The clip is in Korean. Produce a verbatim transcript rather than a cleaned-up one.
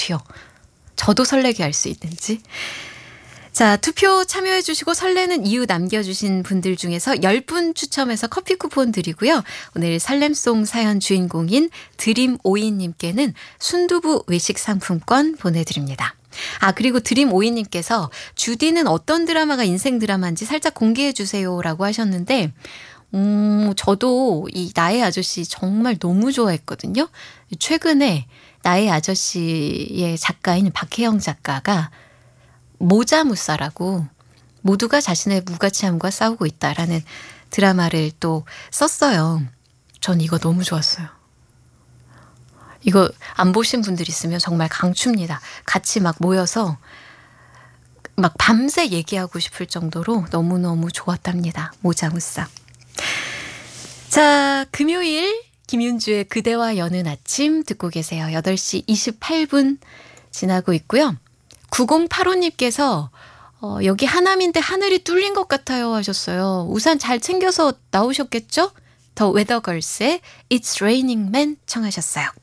튀어. 저도 설레게 할 수 있는지. 자, 투표 참여해 주시고 설레는 이유 남겨주신 분들 중에서 열 분 추첨해서 커피 쿠폰 드리고요. 오늘 설렘송 사연 주인공인 드림오이님께는 순두부 외식 상품권 보내드립니다. 아, 그리고 드림오이님께서 주디는 어떤 드라마가 인생 드라마인지 살짝 공개해 주세요라고 하셨는데 음, 저도 이 나의 아저씨 정말 너무 좋아했거든요. 최근에 나의 아저씨의 작가인 박혜영 작가가 모자무사라고 모두가 자신의 무가치함과 싸우고 있다라는 드라마를 또 썼어요. 전 이거 너무 좋았어요. 이거 안 보신 분들 있으면 정말 강추입니다. 같이 막 모여서 막 밤새 얘기하고 싶을 정도로 너무너무 좋았답니다. 모자무사. 자, 금요일 김윤주의 그대와 여는 아침 듣고 계세요. 여덟 시 이십팔 분 지나고 있고요. 구공팔오님께서 어, 여기 하남인데 하늘이 뚫린 것 같아요 하셨어요. 우산 잘 챙겨서 나오셨겠죠? 더 웨더걸스의 It's Raining Man 청하셨어요.